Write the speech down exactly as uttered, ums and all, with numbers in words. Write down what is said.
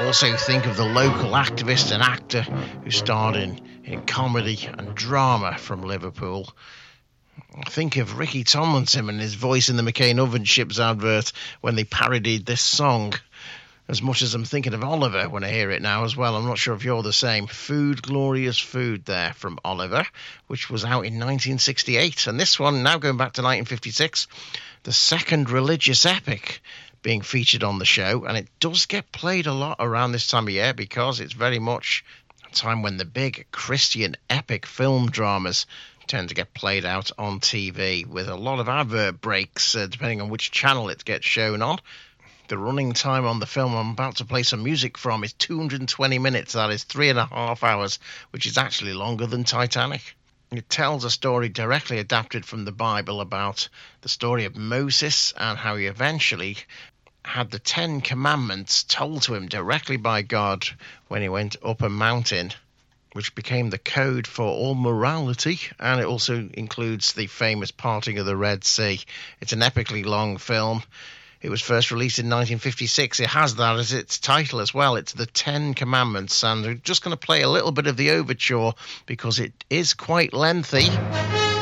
Also think of the local activist and actor who starred in, in comedy and drama from Liverpool. Think of Ricky Tomlinson and his voice in the McCain Oven Chips advert when they parodied this song. As much as I'm thinking of Oliver when I hear it now as well. I'm not sure if you're the same. Food, Glorious Food there from Oliver, which was out in nineteen sixty-eight. And this one, now going back to nineteen fifty-six, the second religious epic being featured on the show. And it does get played a lot around this time of year because it's very much a time when the big Christian epic film dramas tend to get played out on T V with a lot of advert breaks, uh, depending on which channel it gets shown on. The running time on the film I'm about to play some music from is two hundred twenty minutes. That is three and a half hours, which is actually longer than Titanic. It tells a story directly adapted from the Bible about the story of Moses and how he eventually had the Ten Commandments told to him directly by God when he went up a mountain, which became the code for all morality, and it also includes the famous parting of the Red Sea. It's an epically long film. It was first released in nineteen fifty-six. It has that as its title as well. It's the Ten Commandments, and we're just going to play a little bit of the overture because it is quite lengthy.